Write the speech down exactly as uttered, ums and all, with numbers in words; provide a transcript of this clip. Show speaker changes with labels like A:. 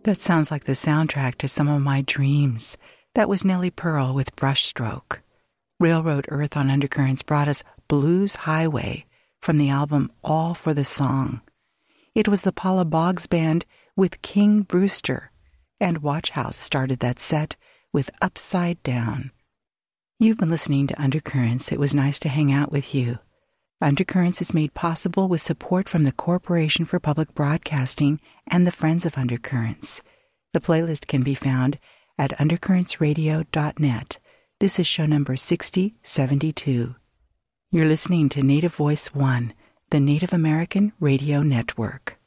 A: That sounds like the soundtrack to some of my dreams. That was Nellie Pearl with Brushstroke. Railroad Earth on Undercurrents brought us Blues Highway from the album All for the Song. It was the Paula Boggs Band with King Brewster, and Watchhouse started that set with Upside Down. You've been listening to Undercurrents. It was nice to hang out with you. Undercurrents is made possible with support from the Corporation for Public Broadcasting and the Friends of Undercurrents. The playlist can be found at undercurrents radio dot net. This is show number sixty seventy-two. You're listening to Native Voice One, the Native American Radio Network.